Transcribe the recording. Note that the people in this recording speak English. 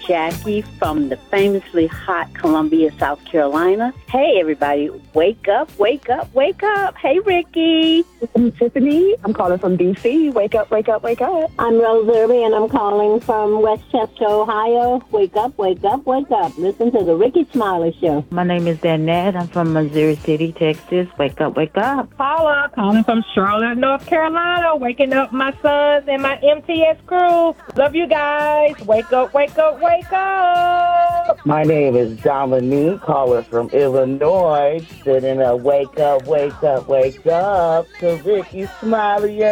Jackie from the famously hot Columbia, South Carolina. Hey, everybody, wake up, wake up, wake up. Hey, Ricky. I'm Tiffany. I'm calling from D.C. Wake up, wake up, wake up. I'm Rose Irby, and I'm calling from Westchester, Ohio. Wake up, wake up, wake up. Listen to the Ricky Smiley Show. My name is Danette. I'm from Missouri City, Texas. Wake up, wake up. Paula, calling from Charlotte, North Carolina. Waking up my sons and my MTS crew. Love you guys. Wake up, wake up, wake up. My name is Dominique, calling from Illinois. Sitting up, wake up, wake up, wake up to Ricky Smiley.